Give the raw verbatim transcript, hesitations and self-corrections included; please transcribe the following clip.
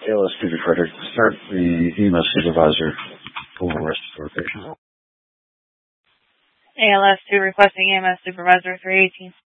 A L S two recorder. Start the E M S supervisor for respiratory patient. A L S two requesting E M S supervisor three eighteen.